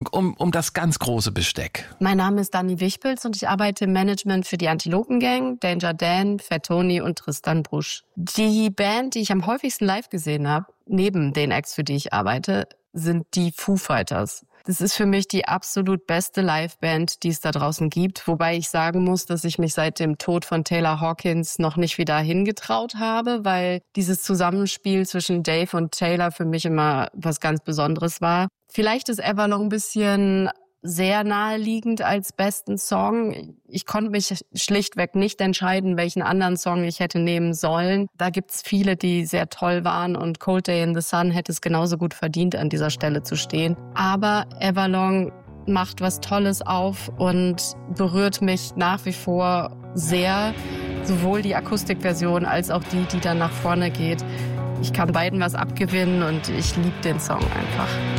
um das ganz große Besteck. Mein Name ist Dani Wichpilz und ich arbeite im Management für die Antilopen Gang, Danger Dan, Fat Tony und Tristan Brusch. Die Band, die ich am häufigsten live gesehen habe, neben den Acts, für die ich arbeite, sind die Foo Fighters. Das ist für mich die absolut beste Liveband, die es da draußen gibt. Wobei ich sagen muss, dass ich mich seit dem Tod von Taylor Hawkins noch nicht wieder hingetraut habe, weil dieses Zusammenspiel zwischen Dave und Taylor für mich immer was ganz Besonderes war. Vielleicht ist Everlong ein bisschen sehr naheliegend als besten Song. Ich konnte mich schlichtweg nicht entscheiden, welchen anderen Song ich hätte nehmen sollen. Da gibt's viele, die sehr toll waren und Cold Day in the Sun hätte es genauso gut verdient, an dieser Stelle zu stehen. Aber Everlong macht was Tolles auf und berührt mich nach wie vor sehr. Sowohl die Akustikversion als auch die dann nach vorne geht. Ich kann beiden was abgewinnen und ich liebe den Song einfach.